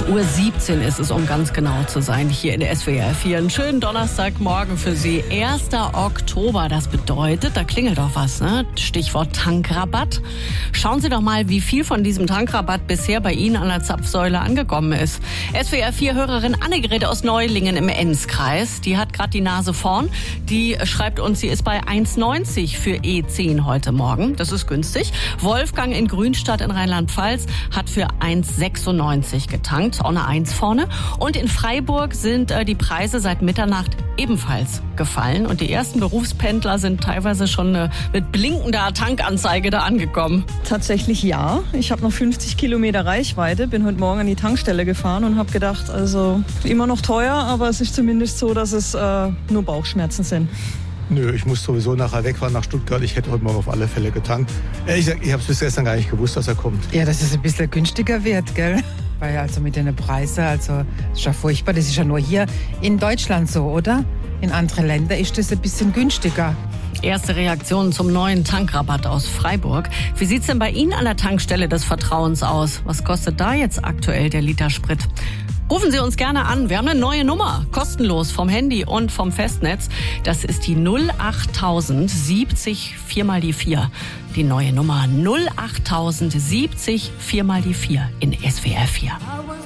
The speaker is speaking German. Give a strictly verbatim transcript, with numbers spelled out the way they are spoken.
Uhr siebzehn ist es, um ganz genau zu sein, hier in der S W R vier. Einen schönen Donnerstagmorgen für Sie. erster Oktober, das bedeutet, da klingelt doch was, ne? Stichwort Tankrabatt. Schauen Sie doch mal, wie viel von diesem Tankrabatt bisher bei Ihnen an der Zapfsäule angekommen ist. S W R vier-Hörerin Annegret aus Neulingen im Enzkreis, die hat gerade die Nase vorn. Die schreibt uns, sie ist bei eins neunzig für E zehn heute Morgen. Das ist günstig. Wolfgang in Grünstadt in Rheinland-Pfalz hat für eins sechsundneunzig getankt. Auch eine eins vorne. Und in Freiburg sind äh, die Preise seit Mitternacht ebenfalls gefallen. Und die ersten Berufspendler sind teilweise schon äh, mit blinkender Tankanzeige da angekommen. Tatsächlich ja. Ich habe noch fünfzig Kilometer Reichweite, bin heute Morgen an die Tankstelle gefahren und habe gedacht, also immer noch teuer, aber es ist zumindest so, dass es äh, nur Bauchschmerzen sind. Nö, ich muss sowieso nachher wegfahren nach Stuttgart. Ich hätte heute Morgen auf alle Fälle getankt. Ehrlich gesagt, ich habe es bis gestern gar nicht gewusst, dass er kommt. Ja, dass es ein bisschen günstiger wird, gell? Weil also mit den Preisen, also das ist ja furchtbar. Das ist ja nur hier in Deutschland so, oder? In anderen Ländern ist das ein bisschen günstiger. Erste Reaktionen zum neuen Tankrabatt aus Freiburg. Wie sieht's denn bei Ihnen an der Tankstelle des Vertrauens aus? Was kostet da jetzt aktuell der Liter Sprit? Rufen Sie uns gerne an. Wir haben eine neue Nummer. Kostenlos vom Handy und vom Festnetz. Das ist die null achttausend siebzig vier mal die vier. Die neue Nummer null achttausend siebzig vier mal die vier in S W R vier.